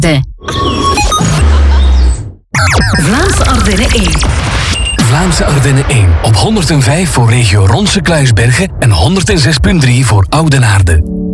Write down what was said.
Vlaamse Ardennen 1. Vlaamse Ardennen 1 op 105 voor regio Ronse Kluisbergen en 106.3 voor Oudenaarde.